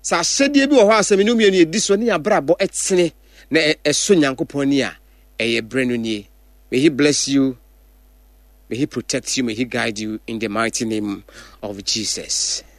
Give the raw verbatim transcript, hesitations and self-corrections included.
sa ahyɛdeɛ bi wɔ hɔ asɛm no mmienu yɛdi so ne abrabɔ ɛtene na ɛso Nyankopɔn ni a ɛyɛ brɛ no nie. May he bless you, may he protect you, may he guide you in the mighty name of Jesus.